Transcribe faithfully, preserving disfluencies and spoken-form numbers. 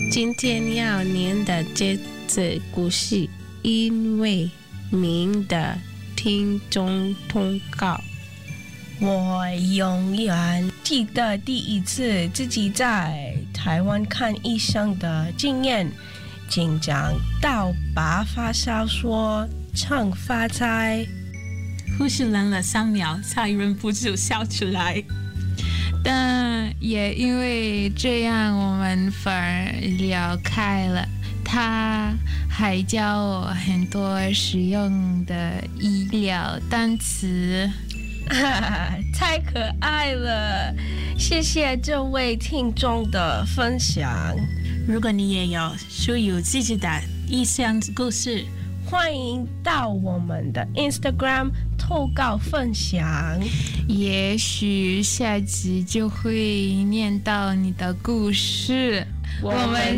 今天要念的这则故事，因为您的听众通告。 我永远记得第一次自己在台湾看医生的经验，紧张到把发烧说唱发财， 护士愣了三秒，才忍不住笑出来。 但也因为这样，我们反而聊开了。他还教我很多实用的医疗单词。 太可爱了，谢谢这位听众的分享。 如果你也有属于自己的医生故事， 欢迎到我们的 Instagram 投稿分享， 也许下集就会念到你的故事。我们